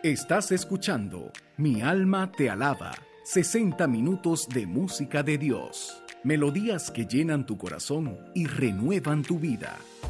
Estás escuchando Mi alma te alaba. 60 minutos de música de Dios. Melodías que llenan tu corazón y renuevan tu vida.